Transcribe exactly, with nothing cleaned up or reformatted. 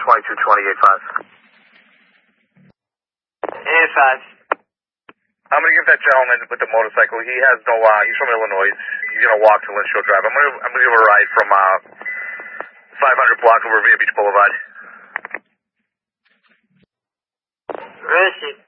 twenty-two twenty-eight five. eight five. I'm going to give that gentleman with the motorcycle, he has no, uh, he's from Illinois. He's going to walk to Lynch Shore Drive. I'm going to, I'm going to give him a ride from, uh, five hundred block of Revere Beach Boulevard. Where is he?